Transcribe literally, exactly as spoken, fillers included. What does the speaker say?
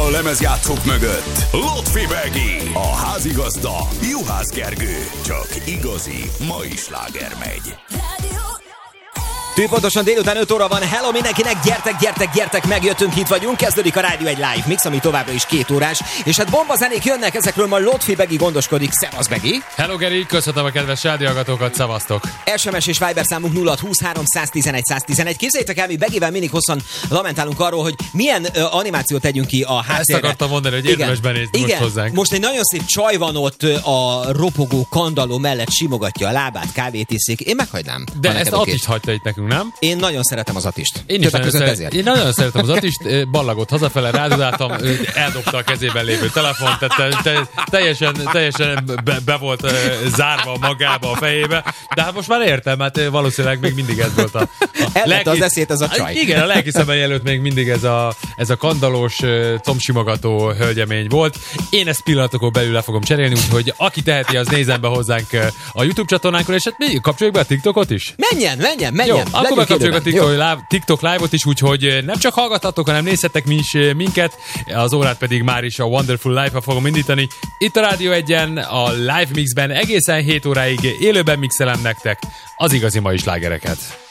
a lemezjátszók mögött Lotfi Begi, a házigazda Juhász Gergő. Csak igazi mai sláger megy. Tűpontosan délután öt óra van. Hello mindenkinek, gyertek, gyertek, gyertek, megjöttünk, itt vagyunk. Kezdődik a Rádió egy live mix, ami továbbra is két órás. És hát bombazenék jönnek, ezekről ma Lotfi Begi gondoskodik. Szevasz, Begi! Hello, Geri, köszönöm a kedves rádióhallgatókat, szevasztok! es em es és Viber számunk nulla húszhárom száztizenegy száztizenegy. Képzeljétek el, mi Begivel mindig hosszan lamentálunk arról, hogy milyen uh, animációt tegyünk ki a háttérre. Ezt akartam mondani, hogy érdemes benézni igen, most hozzánk. Most egy nagyon szép csaj van ott a ropogó kandalló mellett, simogatja a lábát, kávét iszik. Én meghagynám. De ezt Attist hagyta itt nekünk, nem? Én nagyon szeretem az Attist. Én is nagyon, szeret, én nagyon szeretem az Attist, ballagott hazafele, rádudáltam, eldobta a kezében lévő telefont, tehát te, te, teljesen, teljesen be, be volt zárva magába a fejébe, de hát most már értem, hát valószínűleg még mindig ez volt a... a lelki... az eszét az a csaj. Igen, a lelki szemei előtt még mindig ez a, ez a kandalós, combsimogató hölgyemény volt. Én ezt pillanatokon belül le fogom cserélni, úgyhogy aki teheti, az nézzen be hozzánk a YouTube csatornánkon, és hát mi kapcsoljuk be a TikTokot is? Menjen, menjen, menjen! Jó, akkor bekapcsoljuk a TikTok live, TikTok live-ot is, úgyhogy nem csak hallgathatok, hanem nézhetek mi is minket, az órát pedig már is a Wonderful Life-a fogom indítani. Itt a Rádió egyen, a Live Mixben egészen hét óráig élőben mixelem nektek az igazi mai slágereket.